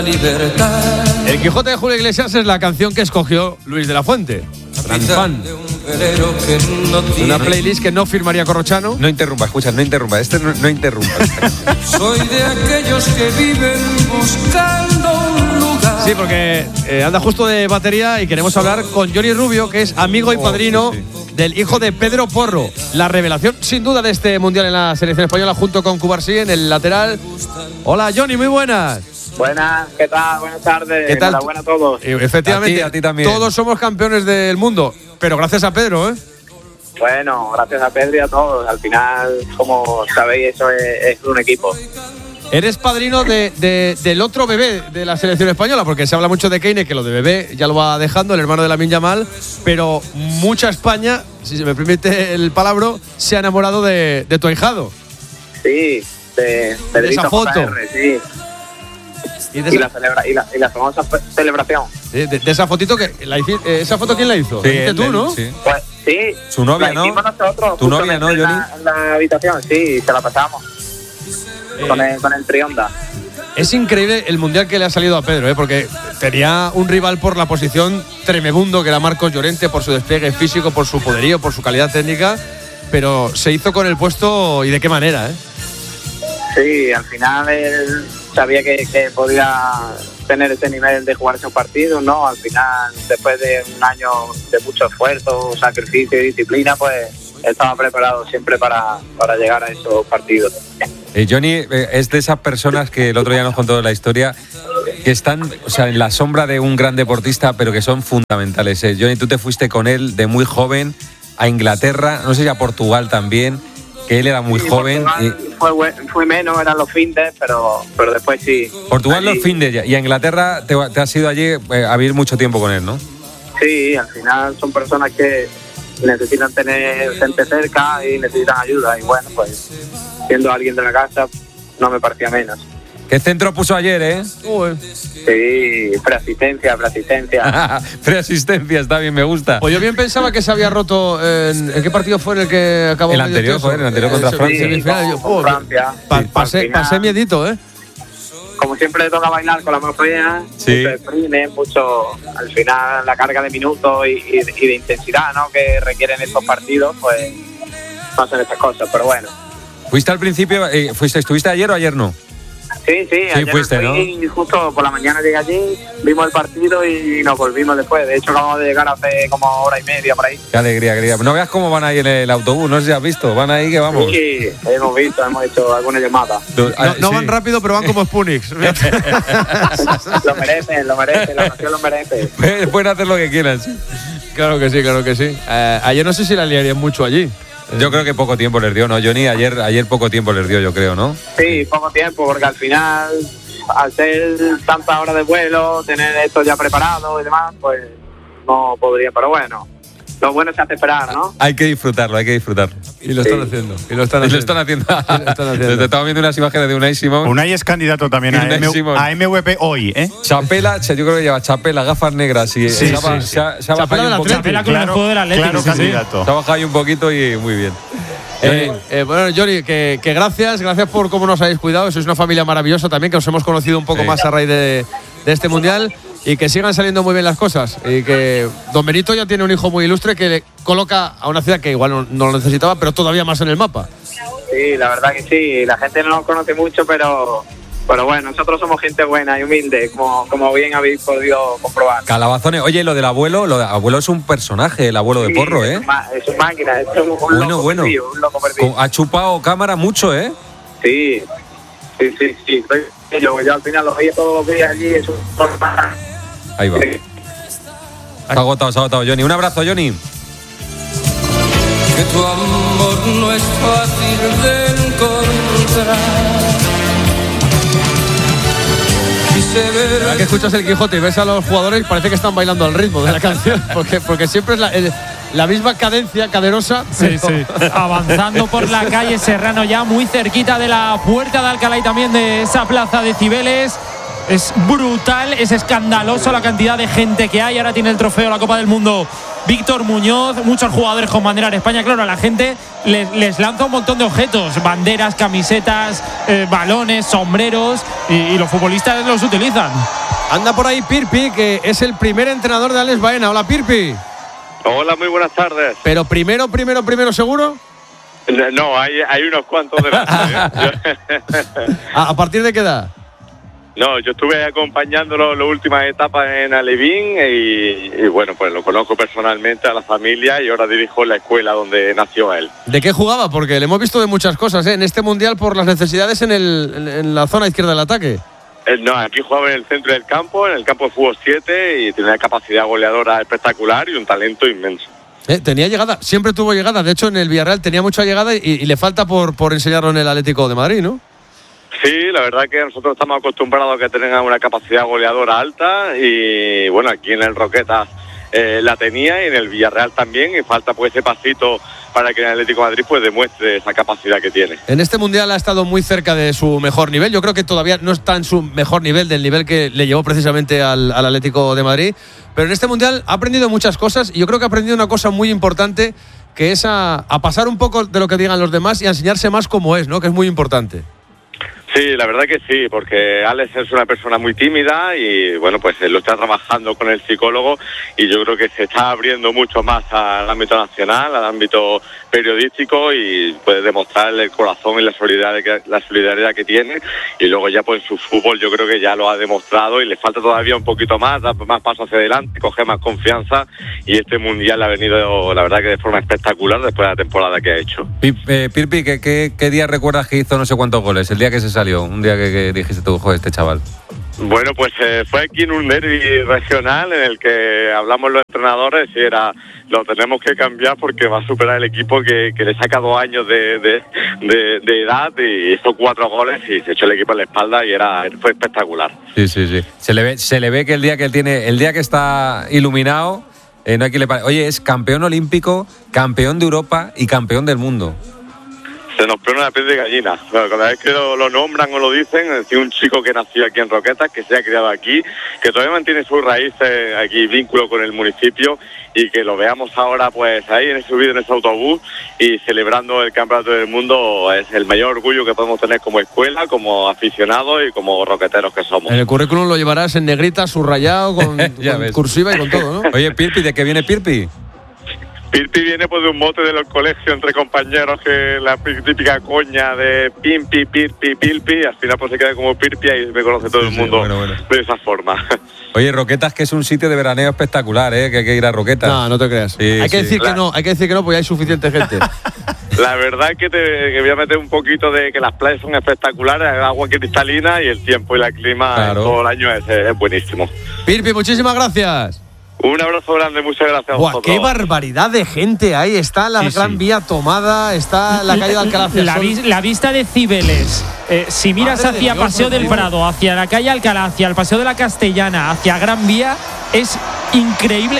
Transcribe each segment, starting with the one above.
El Quijote de Julio Iglesias es la canción que escogió Luis de la Fuente. Gran fan. Una playlist que no firmaría Corrochano. No interrumpa, escucha, no interrumpa. No interrumpa. Soy de aquellos que viven buscando un lugar. Sí, porque anda justo de batería y queremos hablar con Johnny Rubio, que es amigo y padrino del hijo de Pedro Porro. La revelación, sin duda, de este mundial en la selección española, junto con Cubarsí en el lateral. Hola, Johnny, muy buenas. Buenas, ¿qué tal? Buenas tardes. ¿Qué tal? Enhorabuena a todos. Efectivamente, a ti también. Todos somos campeones del mundo, pero gracias a Pedro, ¿eh? Bueno, gracias a Pedro y a todos. Al final, como sabéis, eso es un equipo. Eres padrino del otro bebé de la selección española, porque se habla mucho de Kane, que lo de bebé ya lo va dejando, el hermano de Lamine Yamal, pero mucha España, si se me permite el palabra, se ha enamorado de tu ahijado. Sí, de esa foto. JR, sí. Y la famosa celebración. De esa fotito que ¿esa foto quién la hizo? Sí, ¿La hiciste tú, no? Sí. Pues sí. Su novia, ¿no? Nosotros, Tu novia, ¿no, Johnny? En la habitación, sí, se la pasamos. Con el Trionda. Es increíble el mundial que le ha salido a Pedro, porque tenía un rival por la posición tremebundo, que era Marcos Llorente, por su despliegue físico, por su poderío, por su calidad técnica, pero se hizo con el puesto, y de qué manera, ¿eh? Sí, al final él sabía que podía tener ese nivel de jugar esos partidos, ¿no? Al final, después de un año de mucho esfuerzo, sacrificio y disciplina, pues estaba preparado siempre para llegar a esos partidos. Johnny es de esas personas que el otro día nos contó la historia, que están, o sea, en la sombra de un gran deportista, pero que son fundamentales. Johnny, tú te fuiste con él de muy joven a Inglaterra, no sé si a Portugal también, que él era muy joven. Fue menos, eran los findes, pero después sí. Portugal los findes, y a Inglaterra te has ido allí a vivir mucho tiempo con él, ¿no? Sí, al final son personas que necesitan tener gente cerca y necesitan ayuda, y bueno, pues siendo alguien de la casa no me parecía menos. ¿Qué centro puso ayer, eh? Sí, preasistencia. Preasistencia, está bien, me gusta. Pues yo bien pensaba que se había roto. ¿En qué partido fue en el que acabó? El anterior contra Francia. Francia. Pasé miedito, ¿eh? Como siempre le toca bailar con la más fea, sí. Mucho, al final la carga de minutos y de intensidad, ¿no?, que requieren estos partidos, pues pasan estas cosas, pero bueno. ¿Fuiste al principio, estuviste ayer o ayer no? Sí, ayer fuiste, ¿no? Justo por la mañana llegué allí, vimos el partido y nos volvimos después. De hecho, acabamos de llegar hace como hora y media por ahí. Qué alegría. No veas cómo van ahí en el autobús, no sé si has visto, van ahí que vamos. Sí, hemos hecho alguna llamada. No van rápido, pero van como Spunix. Lo merecen, la nación lo merece. Pueden hacer lo que quieran, sí. Claro que sí. Ayer no sé si la liarían mucho allí. Yo creo que poco tiempo les dio, ¿no, Johnny? Ayer poco tiempo les dio, yo creo, ¿no? Sí, poco tiempo, porque al final, al ser tantas horas de vuelo, tener esto ya preparado y demás, pues no podría, pero bueno. Lo bueno se hace esperar, ¿no? Hay que disfrutarlo. Y lo están haciendo. Lo están haciendo. Estamos viendo unas imágenes de Unai Simón. Unai es candidato también a MVP hoy, ¿eh? Chapela, yo creo que lleva chapela, gafas negras y se ha Chapela del Atlético. Chapela con el juego del Atlético. Claro, candidato. Se ha bajado ahí un poquito y muy bien. Bueno, Johnny, que gracias por cómo nos habéis cuidado. Sois una familia maravillosa también, que os hemos conocido un poco más a raíz de este mundial. Y que sigan saliendo muy bien las cosas. Y que Don Benito ya tiene un hijo muy ilustre que le coloca a una ciudad que igual no lo necesitaba, pero todavía más en el mapa. Sí, la verdad que sí. La gente no nos conoce mucho, pero bueno, nosotros somos gente buena y humilde, como bien habéis podido comprobar. Calabazones. Oye, lo del abuelo, abuelo es un personaje, el abuelo de Porro, ¿eh? Es una máquina, es un loco perdido, un loco perdido. Ha chupado cámara mucho, ¿eh? Sí. Yo al final lo veía todos los días allí, es un normal. Ahí va. Se ha agotado, Johnny. Un abrazo, Johnny. Que tu amor no es fácil de encontrar. Ahora que escuchas el Quijote y ves a los jugadores, parece que están bailando al ritmo de la canción, porque siempre es la misma cadencia caderosa. Sí. Avanzando por la calle Serrano, ya muy cerquita de la puerta de Alcalá y también de esa plaza de Cibeles. Es brutal, es escandaloso la cantidad de gente que hay. Ahora tiene el trofeo de la Copa del Mundo Víctor Muñoz, muchos jugadores con bandera en España. Claro, a la gente les lanza un montón de objetos, banderas, camisetas, balones, sombreros, y los futbolistas los utilizan. Anda por ahí Pirpi, que es el primer entrenador de Alex Baena. Hola, Pirpi. Hola, muy buenas tardes. ¿Pero primero, seguro? No, hay unos cuantos delante. ¿A partir de qué edad? No, yo estuve acompañándolo en las últimas etapas en Alevín y bueno, pues lo conozco personalmente a la familia y ahora dirijo la escuela donde nació él. ¿De qué jugaba? Porque le hemos visto de muchas cosas, ¿eh? En este Mundial por las necesidades en la zona izquierda del ataque. No, aquí jugaba en el centro del campo, en el campo de fútbol 7 y tenía capacidad goleadora espectacular y un talento inmenso. Tenía llegada, siempre tuvo llegada. De hecho, en el Villarreal tenía mucha llegada y le falta por enseñarlo en el Atlético de Madrid, ¿no? Sí, la verdad que nosotros estamos acostumbrados a que tengan una capacidad goleadora alta y bueno, aquí en el Roquetas la tenía y en el Villarreal también y falta pues ese pasito para que el Atlético de Madrid pues demuestre esa capacidad que tiene. En este Mundial ha estado muy cerca de su mejor nivel. Yo creo que todavía no está en su mejor nivel, del nivel que le llevó precisamente al Atlético de Madrid, pero en este Mundial ha aprendido muchas cosas y yo creo que ha aprendido una cosa muy importante, que es a pasar un poco de lo que digan los demás y a enseñarse más cómo es, ¿no? Que es muy importante. Sí, la verdad que sí, porque Alex es una persona muy tímida y bueno, pues lo está trabajando con el psicólogo y yo creo que se está abriendo mucho más al ámbito nacional, al ámbito periodístico y puede demostrar el corazón y la solidaridad que tiene y luego ya pues su fútbol yo creo que ya lo ha demostrado y le falta todavía un poquito más, dar más pasos hacia adelante, coger más confianza y este Mundial ha venido la verdad que de forma espectacular después de la temporada que ha hecho. Pirpi, ¿qué día recuerdas que hizo no sé cuántos goles? El día que se salió, un día que dijiste tú, joder, este chaval. Bueno, pues fue aquí en un derbi regional en el que hablamos los entrenadores y lo tenemos que cambiar porque va a superar el equipo que le saca 2 años de edad y hizo 4 goles y se echó el equipo en la espalda y fue espectacular. Sí. Se le ve que el día que está iluminado, no hay quien le pare. Oye, es campeón olímpico, campeón de Europa y campeón del mundo. Se nos pone una piel de gallina. Bueno, cada vez que lo nombran o lo dicen, es decir, un chico que nació aquí en Roquetas, que se ha criado aquí, que todavía mantiene sus raíces aquí, vínculo con el municipio, y que lo veamos ahora pues ahí subido en ese autobús y celebrando el Campeonato del Mundo es el mayor orgullo que podemos tener como escuela, como aficionados y como roqueteros que somos. En el currículum lo llevarás en negrita, subrayado, con cursiva y con todo, ¿no? Oye, Pirpi, ¿de qué viene Pirpi? Pirpi viene pues de un mote de los colegios entre compañeros, que la típica coña de Pimpi, Pirpi, Pilpi, al final pues se queda como Pirpi y me conoce todo el mundo bueno. De esa forma. Oye, Roquetas, que es un sitio de veraneo espectacular, que hay que ir a Roquetas. No te creas. Sí, hay que decir que no, porque hay suficiente gente. La verdad es que voy a meter un poquito de que las playas son espectaculares, el agua cristalina y el tiempo y el clima todo el año es buenísimo. Pirpi, muchísimas gracias. Un abrazo grande, muchas gracias a vosotros. ¡Qué barbaridad de gente hay! Está la Gran Vía tomada, está la calle de Alcalá hacia la vista de Cibeles. Si miras hacia Paseo del Prado, hacia la calle Alcalá, hacia el Paseo de la Castellana, hacia Gran Vía, es increíble.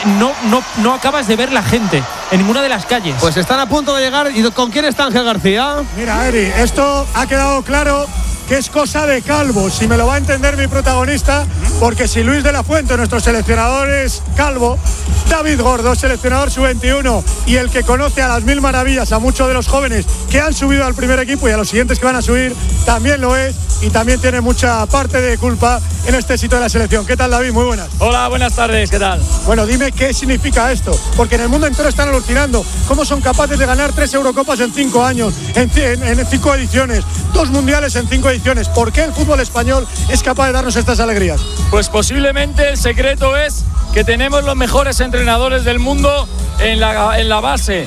No acabas de ver la gente en ninguna de las calles. Pues están a punto de llegar. ¿Y con quién está Ángel García? Mira, Eri, esto ha quedado claro que es cosa de Calvo, si me lo va a entender mi protagonista, porque si Luis de la Fuente, nuestro seleccionador, es Calvo, David Gordo, seleccionador sub-21 y el que conoce a las mil maravillas a muchos de los jóvenes que han subido al primer equipo y a los siguientes que van a subir, también lo es y también tiene mucha parte de culpa en este éxito de la selección. ¿Qué tal, David? Muy buenas. Hola, buenas tardes, ¿qué tal? Bueno, dime qué significa esto, porque en el mundo entero están alucinando cómo son capaces de ganar 3 Eurocopas en 5 años, en 5 ediciones, 2 mundiales en 5 ediciones. ¿Por qué el fútbol español es capaz de darnos estas alegrías? Pues posiblemente el secreto es que tenemos los mejores entrenadores del mundo en la base,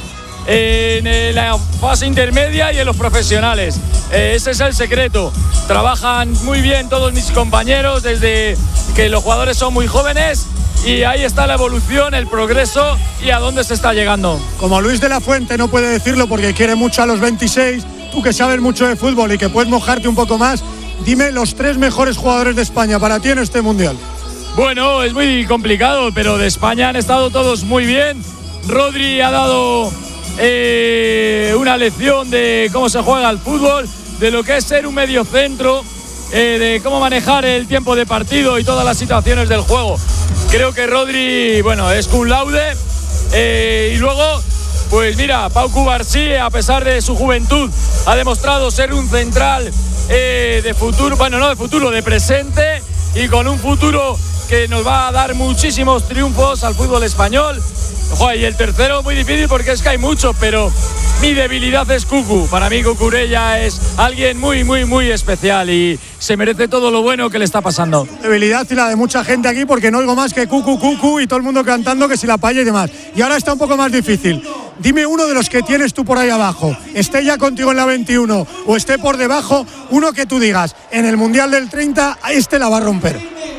en la fase intermedia y en los profesionales. Ese es el secreto. Trabajan muy bien todos mis compañeros desde que los jugadores son muy jóvenes y ahí está la evolución, el progreso y a dónde se está llegando. Como Luis de la Fuente no puede decirlo porque quiere mucho a los 26, tú que sabes mucho de fútbol y que puedes mojarte un poco más, dime los 3 mejores jugadores de España para ti en este Mundial. Bueno, es muy complicado, pero de España han estado todos muy bien. Rodri ha dado una lección de cómo se juega el fútbol, de lo que es ser un mediocentro de cómo manejar el tiempo de partido y todas las situaciones del juego. Creo que Rodri, bueno, es cum laude. Y luego, pues mira, Pau Cubarsí, a pesar de su juventud, ha demostrado ser un central de futuro, bueno, no de futuro, de presente, y con un futuro que nos va a dar muchísimos triunfos al fútbol español. Joder, y el tercero muy difícil porque es que hay mucho, pero mi debilidad es Cucu. Para mí Cucurella es alguien muy, muy, muy especial y se merece todo lo bueno que le está pasando. Debilidad y la de mucha gente aquí porque no oigo más que Cucu, Cucu y todo el mundo cantando que si la Palla y demás. Y ahora está un poco más difícil. Dime uno de los que tienes tú por ahí abajo, esté ya contigo en la 21 o esté por debajo, uno que tú digas, en el Mundial del 30, este la va a romper.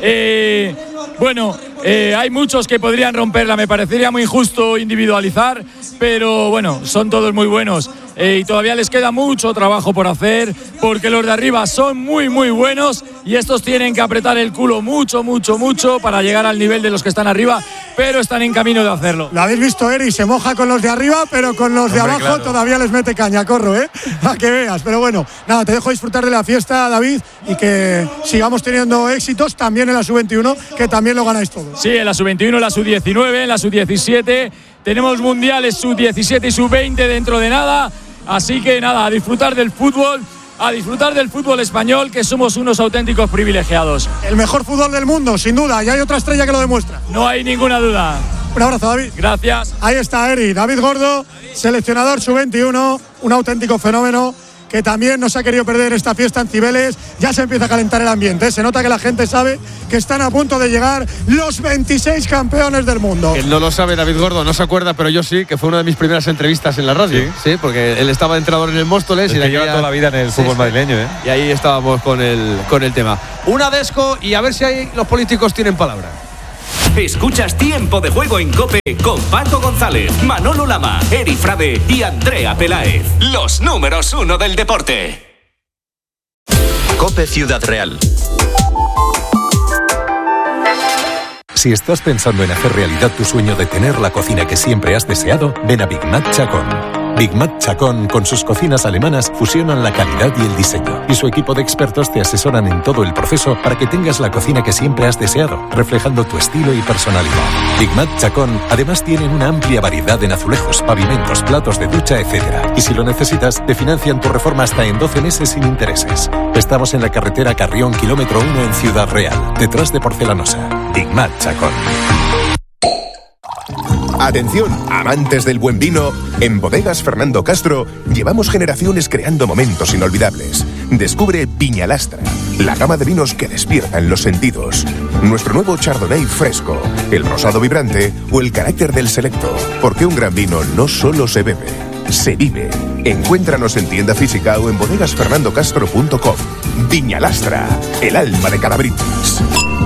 Bueno, hay muchos que podrían romperla, me parecería muy injusto individualizar, pero bueno, son todos muy buenos y todavía les queda mucho trabajo por hacer porque los de arriba son muy, muy buenos y estos tienen que apretar el culo mucho, mucho, mucho para llegar al nivel de los que están arriba, pero están en camino de hacerlo. Lo habéis visto, Eri, se moja con los de arriba, pero con los de abajo claro. Todavía les mete caña, corro, para que veas. Pero bueno, nada, te dejo disfrutar de la fiesta, David, y que sigamos teniendo éxitos también en la Sub-21, que también lo ganáis todos. Sí, en la Sub-21, en la Sub-19, en la Sub-17, tenemos mundiales Sub-17 y Sub-20 dentro de nada, así que nada, a disfrutar del fútbol español, que somos unos auténticos privilegiados. El mejor fútbol del mundo, sin duda, y hay otra estrella que lo demuestra. No hay ninguna duda. Un abrazo, David. Gracias. Ahí está Eri, David Gordo, seleccionador Sub-21, un auténtico fenómeno que también nos ha querido perder esta fiesta en Cibeles. Ya se empieza a calentar el ambiente, se nota que la gente sabe que están a punto de llegar los 26 campeones del mundo. Él no lo sabe, David Gordo, no se acuerda, pero yo sí, que fue una de mis primeras entrevistas en la radio. Sí, porque él estaba de entrenador en el Móstoles y lleva toda la vida en el fútbol madrileño. Y ahí estábamos con el tema. Una desco y a ver si ahí los políticos tienen palabra. Escuchas Tiempo de Juego en COPE con Paco González, Manolo Lama, Eri Frade y Andrea Peláez. Los números 1 del deporte. COPE Ciudad Real. Si estás pensando en hacer realidad tu sueño de tener la cocina que siempre has deseado, ven a Big Mac Chacón. Big Mac Chacón, con sus cocinas alemanas, fusionan la calidad y el diseño. Y su equipo de expertos te asesoran en todo el proceso para que tengas la cocina que siempre has deseado, reflejando tu estilo y personalidad. Big Mac Chacón, además, tienen una amplia variedad en azulejos, pavimentos, platos de ducha, etc. Y si lo necesitas, te financian tu reforma hasta en 12 meses sin intereses. Estamos en la carretera Carrión, kilómetro 1 en Ciudad Real, detrás de Porcelanosa. Big Mac Chacón. Atención, amantes del buen vino, en Bodegas Fernando Castro llevamos generaciones creando momentos inolvidables. Descubre Viñalastra, la gama de vinos que despiertan los sentidos. Nuestro nuevo Chardonnay fresco, el rosado vibrante o el carácter del selecto. Porque un gran vino no solo se bebe, se vive. Encuéntranos en tienda física o en bodegasfernandocastro.com. Viñalastra, el alma de cada brindis.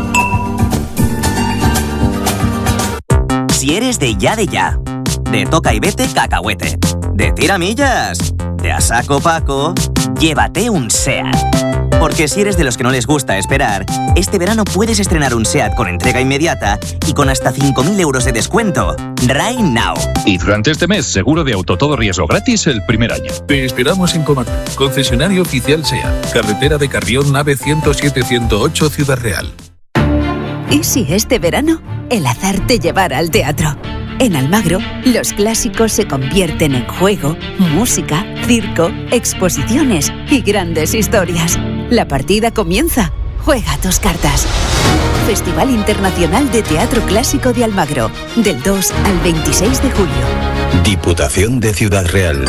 Si eres de ya, de toca y vete cacahuete, de tiramillas, de a saco Paco, llévate un SEAT. Porque si eres de los que no les gusta esperar, este verano puedes estrenar un SEAT con entrega inmediata y con hasta 5.000 euros de descuento. Right now. Y durante este mes, seguro de auto todo riesgo gratis el primer año. Te esperamos en Comarca, concesionario oficial SEAT, carretera de Carrión, nave 107-108, Ciudad Real. ¿Y si este verano el azar te llevara al teatro? En Almagro, los clásicos se convierten en juego, música, circo, exposiciones y grandes historias. La partida comienza. Juega tus cartas. Festival Internacional de Teatro Clásico de Almagro, del 2 al 26 de julio. Diputación de Ciudad Real.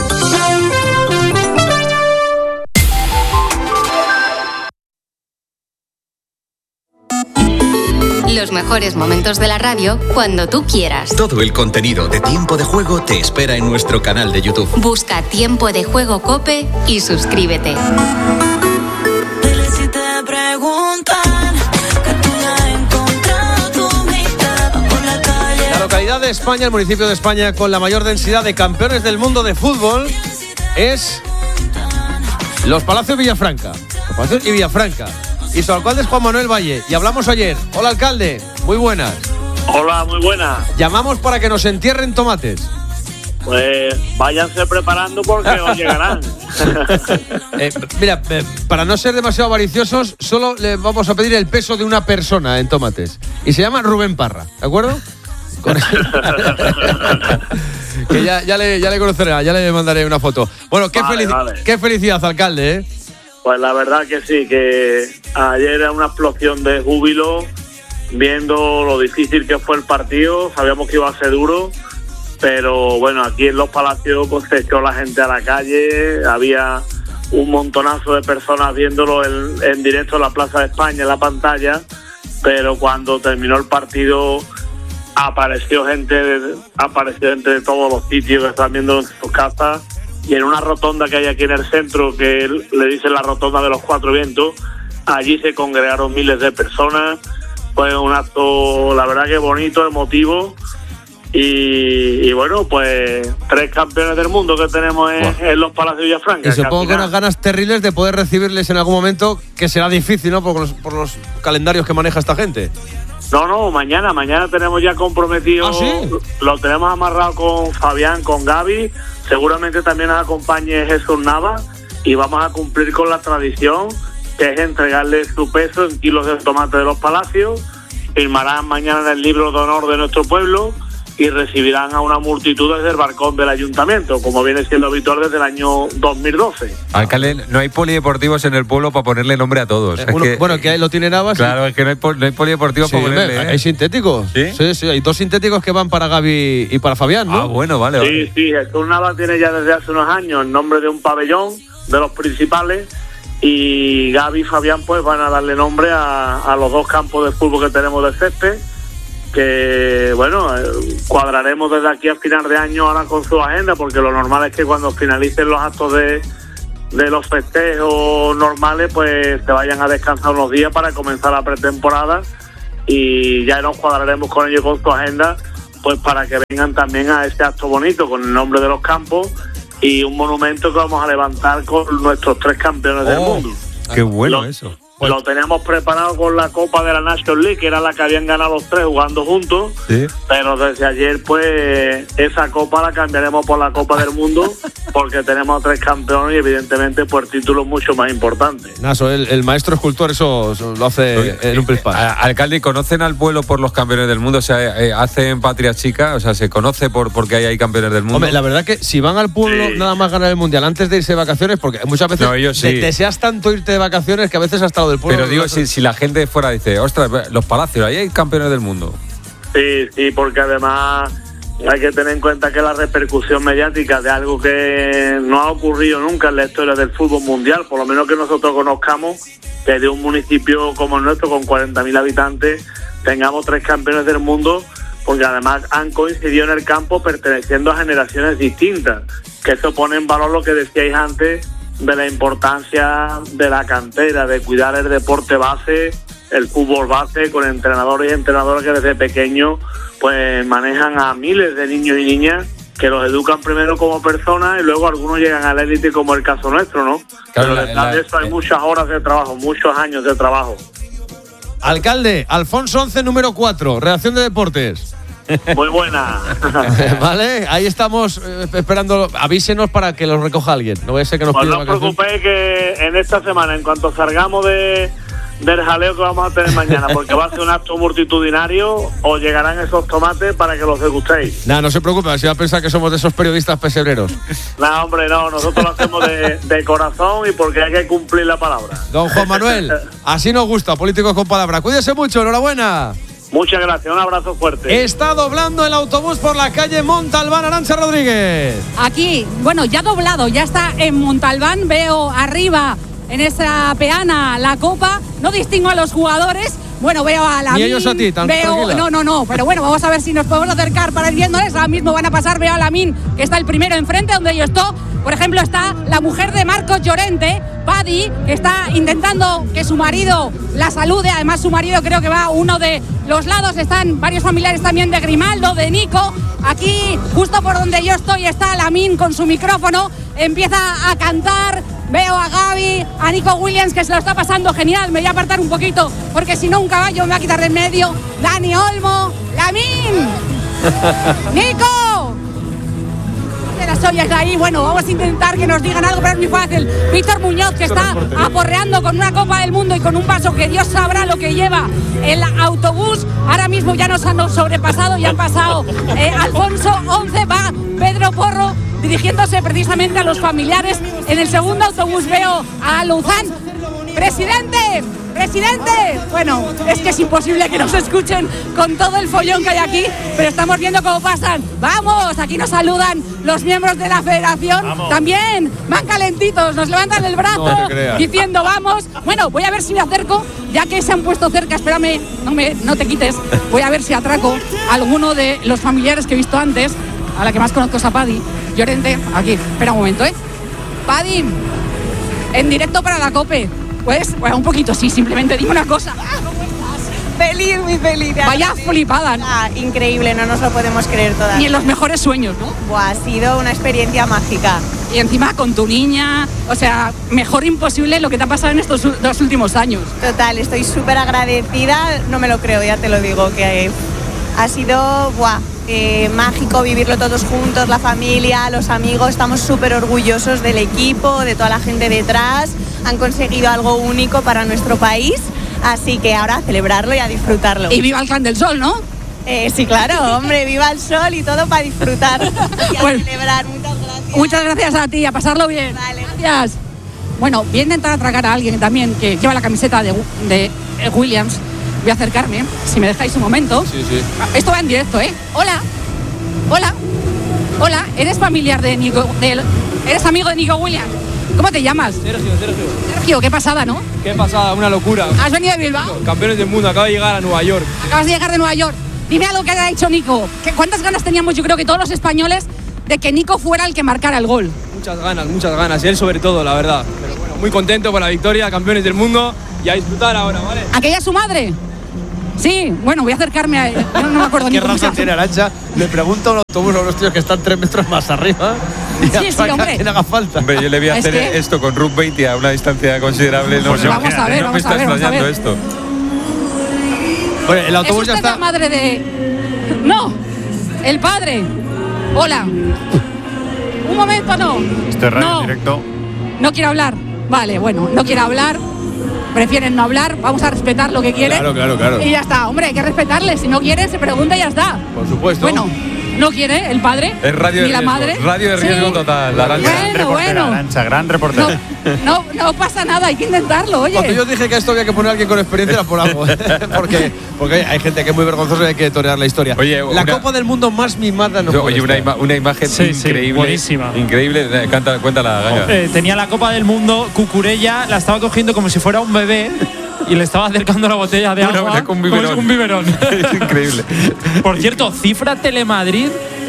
Los mejores momentos de la radio cuando tú quieras. Todo el contenido de Tiempo de Juego te espera en nuestro canal de YouTube. Busca Tiempo de Juego COPE y suscríbete. La localidad de España, el municipio de España con la mayor densidad de campeones del mundo de fútbol es Los Palacios Villafranca. Los Palacios y Villafranca. Y su alcalde es Juan Manuel Valle. Y hablamos ayer. Hola, alcalde. Muy buenas. Hola, muy buenas. Llamamos para que nos entierren tomates. Pues váyanse preparando porque os llegarán. Mira, para no ser demasiado avariciosos, solo le vamos a pedir el peso de una persona en tomates. Y se llama Rubén Parra, ¿de acuerdo? Que ya le conocerá, ya le mandaré una foto. Bueno, qué felicidad, alcalde, ¿eh? Pues la verdad que sí, que ayer era una explosión de júbilo, viendo lo difícil que fue el partido. Sabíamos que iba a ser duro, pero bueno, aquí en Los Palacios pues se echó la gente a la calle, había un montonazo de personas viéndolo en directo en la Plaza de España, en la pantalla, pero cuando terminó el partido apareció gente de todos los sitios que están viendo en sus casas, y en una rotonda que hay aquí en el centro, que le dicen la rotonda de los Cuatro Vientos, allí se congregaron miles de personas. Fue un acto, la verdad que bonito, emotivo, y bueno, pues 3 campeones del mundo que tenemos en Los Palacios de Villafranca. Y supongo que unas ganas terribles de poder recibirles en algún momento, que será difícil, ¿no? Por los calendarios que maneja esta gente. No, mañana tenemos ya comprometido. ¿Ah, sí? Lo tenemos amarrado con Fabián, con Gaby, seguramente también nos acompañe Jesús Nava, y vamos a cumplir con la tradición, que es entregarle su peso en kilos de tomate de Los Palacios. Firmarán mañana en el libro de honor de nuestro pueblo y recibirán a una multitud desde el balcón del ayuntamiento, como viene siendo habitual desde el año 2012. Alcalde, no hay polideportivos en el pueblo para ponerle nombre a todos. Bueno, que ahí lo tiene Navas. Claro, es que no hay polideportivos para ponerle. Hay sintéticos. ¿Sí? Hay 2 sintéticos que van para Gaby y para Fabián, ¿no? Ah, bueno, vale. Sí, Jesús Navas tiene ya desde hace unos años el nombre de un pabellón de los principales, y Gaby y Fabián pues van a darle nombre a los 2 campos de fútbol que tenemos de césped, que bueno, cuadraremos desde aquí a final de año ahora con su agenda, porque lo normal es que cuando finalicen los actos de los festejos normales pues se vayan a descansar unos días para comenzar la pretemporada, y ya nos cuadraremos con ellos con su agenda pues para que vengan también a este acto bonito con el nombre de los campos y un monumento que vamos a levantar con nuestros 3 campeones del mundo. Qué bueno eso. Lo teníamos preparado con la Copa de la National League, que era la que habían ganado los 3 jugando juntos, ¿sí? Pero desde ayer pues esa Copa la cambiaremos por la Copa del Mundo, porque tenemos 3 campeones y evidentemente por títulos mucho más importantes. Naso, el maestro escultor eso lo hace en un pispás. Alcalde, ¿conocen al pueblo por los campeones del mundo? O sea, ¿hacen patria chica? O sea, ¿se conoce porque hay campeones del mundo? Hombre, la verdad que si van al pueblo nada más ganar el Mundial antes de irse de vacaciones, porque muchas veces deseas tanto irte de vacaciones que a veces hasta lo del pueblo. Pero digo, si la gente de fuera dice, ostras, Los Palacios, ahí hay campeones del mundo. Sí, porque además hay que tener en cuenta que la repercusión mediática de algo que no ha ocurrido nunca en la historia del fútbol mundial, por lo menos que nosotros conozcamos, que de un municipio como el nuestro, con 40.000 habitantes, tengamos 3 campeones del mundo, porque además han coincidido en el campo perteneciendo a generaciones distintas, que eso pone en valor lo que decíais antes, de la importancia de la cantera, de cuidar el deporte base, el fútbol base, con entrenadores y entrenadoras que desde pequeños pues manejan a miles de niños y niñas, que los educan primero como personas y luego algunos llegan a la élite, como el caso nuestro, ¿no? Claro, pero detrás de eso hay muchas horas de trabajo, muchos años de trabajo. Alcalde, Alfonso 11, número 4, redacción de deportes. Muy buena. Vale, ahí estamos esperando. Avísenos para que los recoja alguien. No voy a ser que nos pida vacaciones. No os preocupéis que en esta semana, en cuanto salgamos del jaleo que vamos a tener mañana, porque va a ser un acto multitudinario, os llegarán esos tomates para que los degustéis. No se preocupe, si va a pensar que somos de esos periodistas pesebreros. No, hombre, no, nosotros lo hacemos de corazón y porque hay que cumplir la palabra. Don Juan Manuel, así nos gusta, políticos con palabra. Cuídese mucho, enhorabuena. Muchas gracias, un abrazo fuerte. Está doblando el autobús por la calle Montalbán, Arantxa Rodríguez. Aquí, bueno, ya doblado, ya está en Montalbán. Veo arriba en esa peana la copa. No distingo a los jugadores. Bueno, veo a Lamin. Ni ellos a ti, tranquila. No. Pero bueno, vamos a ver si nos podemos acercar para ir viéndoles. Ahora mismo van a pasar. Veo a Lamin, que está el primero enfrente, donde yo estoy. Por ejemplo, está la mujer de Marcos Llorente, Paddy, que está intentando que su marido la salude. Además, su marido creo que va a uno de los lados. Están varios familiares también de Grimaldo, de Nico. Aquí, justo por donde yo estoy, está Lamin con su micrófono. Empieza a cantar. Veo a Gaby, a Nico Williams, que se lo está pasando genial. Me voy a apartar un poquito, porque si no un caballo me va a quitar de en medio. Dani Olmo, Lamin, Nico. de las ollas ahí. Bueno, vamos a intentar que nos digan algo, pero es muy fácil. Víctor Muñoz, que está aporreando con una Copa del Mundo y con un vaso que Dios sabrá lo que lleva el autobús. Ahora mismo ya nos han sobrepasado y han pasado Alfonso 11, va Pedro Porro dirigiéndose precisamente a los familiares. En el segundo autobús veo a Luzán. ¡Presidente! Bueno, es que es imposible que nos escuchen con todo el follón que hay aquí, pero estamos viendo cómo pasan. ¡Vamos! Aquí nos saludan los miembros de la federación. ¡Vamos! También van calentitos, nos levantan el brazo diciendo ¡vamos! Bueno, voy a ver si me acerco, ya que se han puesto cerca. Espérame, no te quites. Voy a ver si atraco a alguno de los familiares que he visto antes. A la que más conozco es a Paddy Llorente. Aquí, espera un momento, Paddy, en directo para la COPE. Pues, bueno, un poquito sí, simplemente dime una cosa. Feliz, muy feliz. Vaya flipada, ¿no? Increíble, no nos lo podemos creer todavía. Ni en los mejores sueños, ¿no? Ha sido una experiencia mágica. Y encima con tu niña, o sea, mejor imposible lo que te ha pasado en estos 2 últimos años. Total, estoy súper agradecida, no me lo creo, ya te lo digo, que ha sido, mágico vivirlo todos juntos, la familia, los amigos. Estamos súper orgullosos del equipo, de toda la gente detrás. Han conseguido algo único para nuestro país, así que ahora a celebrarlo y a disfrutarlo. Y viva el Clan del Sol, ¿no? Sí, claro, hombre, viva el sol y todo para disfrutar y a celebrar. Muchas gracias. Muchas gracias a ti, a pasarlo bien. Vale. Gracias. Bueno, voy a intentar atracar a alguien también que lleva la camiseta de Williams. Voy a acercarme, si me dejáis un momento. Sí. Esto va en directo, Hola, ¿eres familiar de Nico? ¿Eres amigo de Nico Williams? ¿Cómo te llamas? Sergio, qué pasada, ¿no? Qué pasada, una locura. ¿Has venido de Bilbao? Campeones del mundo, acabo de llegar a Nueva York. Acabas de llegar de Nueva York. Dime algo que haya dicho Nico. ¿Cuántas ganas teníamos, yo creo que todos los españoles, de que Nico fuera el que marcara el gol? Muchas ganas, y él sobre todo, la verdad. Pero bueno, muy contento por la victoria, campeones del mundo, y a disfrutar ahora, ¿vale? ¿Aquella es su madre? Sí, bueno, voy a acercarme a él. No me acuerdo ni cómo se llama. ¿Qué raza tiene Arantxa? Le pregunto a un autobús a unos tíos que están 3 metros más arriba. Sí, hombre. Que haga falta. Hombre, yo le voy a hacer esto con Ruth 20 a una distancia considerable. Pues vamos a ver, no me está extrañando esto. Bueno, el autobús ya está. La madre de. No, el padre. Hola. Un momento, no. Esto es radio en directo. No quiero hablar. Vale, bueno, no quiero hablar. Prefieren no hablar, vamos a respetar lo que quieren. Claro. Y ya está, hombre, hay que respetarle. Si no quieren, se pregunta y ya está. Por supuesto. Bueno, no quiere el padre. Es radio ni de la riesgo. madre. Radio de riesgo total. Gran reportera. No pasa nada, hay que intentarlo, oye. Cuando yo dije que esto había que poner a alguien con experiencia era por algo. porque hay gente que es muy vergonzosa y hay que torear la historia. Oye, la Copa del Mundo más mimada no Oye, una imagen increíble. Buenísima. Increíble. Cuéntala, Ganga. Tenía la Copa del Mundo, Cucurella la estaba cogiendo como si fuera un bebé y le estaba acercando la botella de agua con un biberón. Es increíble. Por cierto, cifra Telemadrid,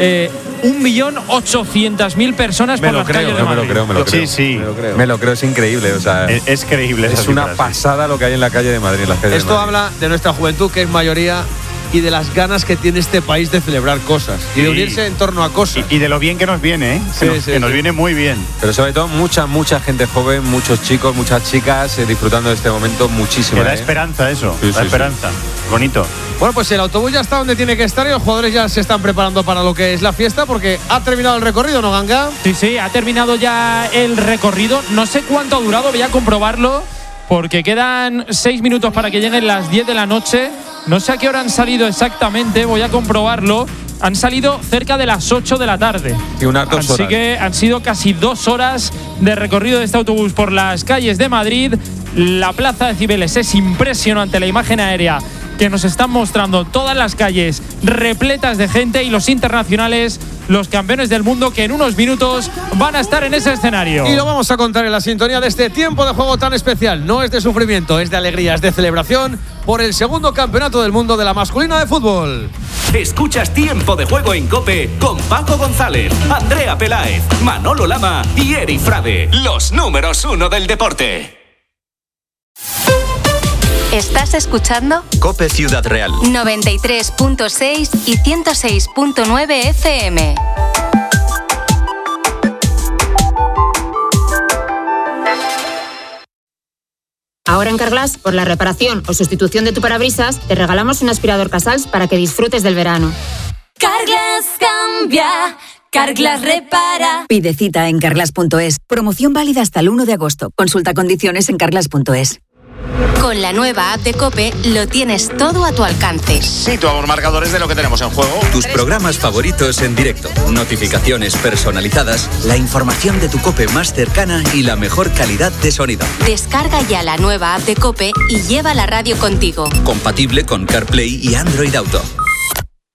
1.800.000 personas por las calles de Madrid. Me lo creo. Sí. Me lo creo, es increíble. O sea, es creíble. Es una pasada lo que hay en la calle de Madrid. Esto habla de nuestra juventud, que es mayoría, y de las ganas que tiene este país de celebrar cosas y de unirse en torno a cosas. Y de lo bien que nos viene, que nos viene muy bien. Pero sobre todo mucha gente joven, muchos chicos, muchas chicas disfrutando de este momento muchísimo. Que da esperanza eso, da esperanza. Bonito. Bueno, pues el autobús ya está donde tiene que estar y los jugadores ya se están preparando para lo que es la fiesta, porque ha terminado el recorrido, ¿no, Ganga? Sí, ha terminado ya el recorrido. No sé cuánto ha durado, voy a comprobarlo, porque quedan 6 minutos para que lleguen las 10 de la noche. No sé a qué hora han salido exactamente, voy a comprobarlo. Han salido cerca de las 8 de la tarde. Y unas 2 horas. Así que han sido casi 2 horas de recorrido de este autobús por las calles de Madrid. La plaza de Cibeles es impresionante, la imagen aérea que nos están mostrando, todas las calles repletas de gente, y los internacionales, los campeones del mundo, que en unos minutos van a estar en ese escenario. Y lo vamos a contar en la sintonía de este tiempo de juego tan especial. No es de sufrimiento, es de alegría, es de celebración por el segundo campeonato del mundo de la masculina de fútbol. Escuchas Tiempo de Juego en COPE con Paco González, Andrea Peláez, Manolo Lama y Eri Frade, los números 1 del deporte. ¿Estás escuchando? COPE Ciudad Real 93.6 y 106.9 FM. Ahora en Carglass, por la reparación o sustitución de tu parabrisas, te regalamos un aspirador Casals para que disfrutes del verano. Carglass cambia, Carglass repara. Pide cita en carglass.es. Promoción válida hasta el 1 de agosto. Consulta condiciones en carglass.es. Con la nueva app de COPE lo tienes todo a tu alcance. Situamos marcadores de lo que tenemos en juego. Tus programas favoritos en directo, notificaciones personalizadas, la información de tu COPE más cercana y la mejor calidad de sonido. Descarga ya la nueva app de COPE y lleva la radio contigo. Compatible con CarPlay y Android Auto.